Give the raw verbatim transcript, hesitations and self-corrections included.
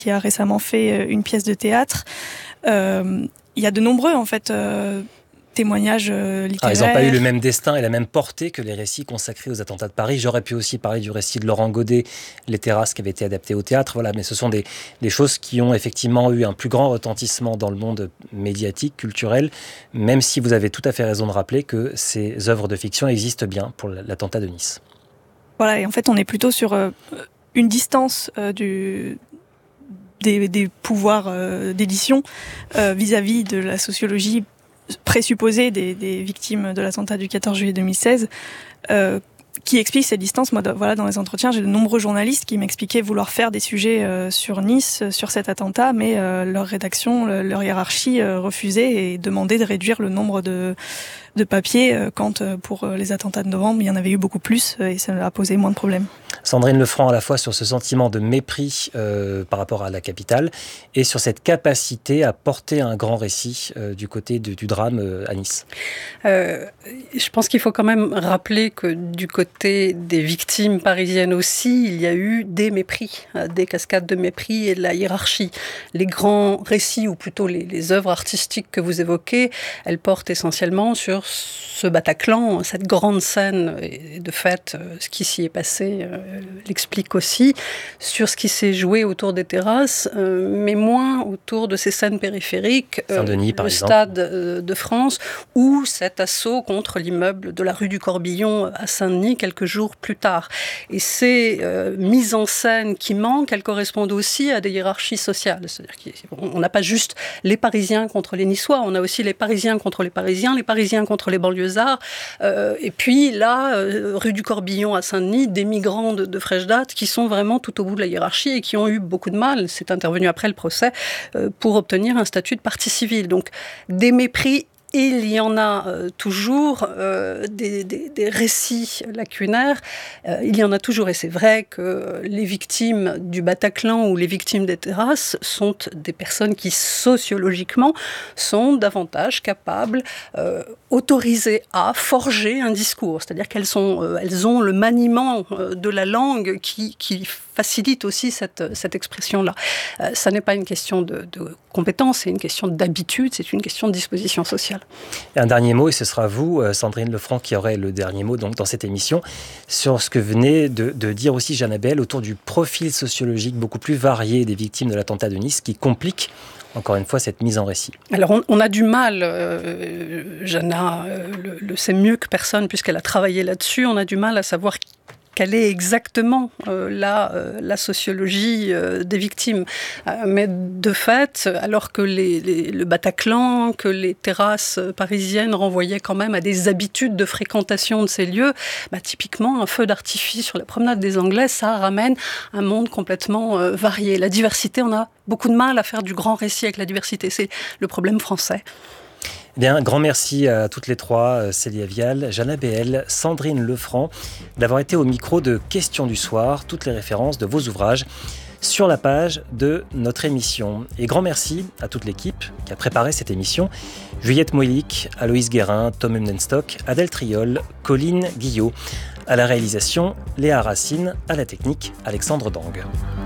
qui a récemment fait une pièce de théâtre. Euh, il y a de nombreux, en fait, euh, témoignages euh, littéraires. Ah, ils n'ont pas eu le même destin et la même portée que les récits consacrés aux attentats de Paris. J'aurais pu aussi parler du récit de Laurent Godet, Les Terrasses, qui avait été adapté au théâtre. Voilà, mais ce sont des, des choses qui ont effectivement eu un plus grand retentissement dans le monde médiatique, culturel, même si vous avez tout à fait raison de rappeler que ces œuvres de fiction existent bien pour l'attentat de Nice. Voilà, et en fait, on est plutôt sur euh, une distance euh, du... Des, des pouvoirs euh, d'édition euh, vis-à-vis de la sociologie présupposée des, des victimes de l'attentat du quatorze juillet deux mille seize, euh, qui explique cette distance. Moi, voilà, dans les entretiens, j'ai de nombreux journalistes qui m'expliquaient vouloir faire des sujets euh, sur Nice, sur cet attentat, mais euh, leur rédaction, le, leur hiérarchie euh, refusait et demandait de réduire le nombre de, de papiers euh, quand, euh, pour euh, les attentats de novembre, il y en avait eu beaucoup plus euh, et ça a posé moins de problèmes. Sandrine Lefranc, à la fois sur ce sentiment de mépris euh, par rapport à la capitale et sur cette capacité à porter un grand récit euh, du côté de, du drame euh, à Nice. Euh, je pense qu'il faut quand même rappeler que du côté des victimes parisiennes aussi, il y a eu des mépris, des cascades de mépris et de la hiérarchie. Les grands récits, ou plutôt les, les œuvres artistiques que vous évoquez, elles portent essentiellement sur ce Bataclan, cette grande scène, et de fait, ce qui s'y est passé euh, l'explique aussi, sur ce qui s'est joué autour des terrasses, euh, mais moins autour de ces scènes périphériques, euh, Saint-Denis, par le exemple. Stade euh, de France, ou cet assaut contre l'immeuble de la rue du Corbillon à Saint-Denis quelques jours plus tard. Et ces euh, mises en scène qui manquent, elles correspondent aussi à des hiérarchies sociales. C'est-à-dire qu'on n'a pas juste les Parisiens contre les Niçois, on a aussi les Parisiens contre les Parisiens, les Parisiens contre les banlieusards, euh, et puis là, euh, rue du Corbillon à Saint-Denis, des migrants de, de fraîche date qui sont vraiment tout au bout de la hiérarchie et qui ont eu beaucoup de mal, c'est intervenu après le procès, euh, pour obtenir un statut de partie civile. Donc des mépris. Il y en a euh, toujours euh, des, des, des récits lacunaires, euh, il y en a toujours, et c'est vrai que les victimes du Bataclan ou les victimes des terrasses sont des personnes qui sociologiquement sont davantage capables, euh, autorisées à forger un discours, c'est-à-dire qu'elles sont, euh, elles ont le maniement euh, de la langue qui, qui facilite aussi cette, cette expression-là. Euh, ça n'est pas une question de, de compétence, c'est une question d'habitude, c'est une question de disposition sociale. Et un dernier mot, et ce sera vous, Sandrine Lefranc, qui aurait le dernier mot donc, dans cette émission, sur ce que venait de, de dire aussi Jeanne Abel autour du profil sociologique beaucoup plus varié des victimes de l'attentat de Nice, qui complique encore une fois cette mise en récit. Alors on, on a du mal, euh, Jeanna euh, le, le sait mieux que personne puisqu'elle a travaillé là-dessus, on a du mal à savoir quelle est exactement euh, la, euh, la sociologie euh, des victimes. Euh, mais de fait, alors que les, les, le Bataclan, que les terrasses parisiennes renvoyaient quand même à des habitudes de fréquentation de ces lieux, bah, typiquement un feu d'artifice sur la promenade des Anglais, ça ramène un monde complètement euh, varié. La diversité, on a beaucoup de mal à faire du grand récit avec la diversité, c'est le problème français. Bien, un grand merci à toutes les trois, Célia Vial, Jeanne Abel, Sandrine Lefranc, d'avoir été au micro de Questions du soir. Toutes les références de vos ouvrages sur la page de notre émission. Et grand merci à toute l'équipe qui a préparé cette émission. Juliette Moïlic, Aloïse Guérin, Tom Humdenstock, Adèle Triol, Colline Guillot. À la réalisation, Léa Racine, à la technique, Alexandre Dang.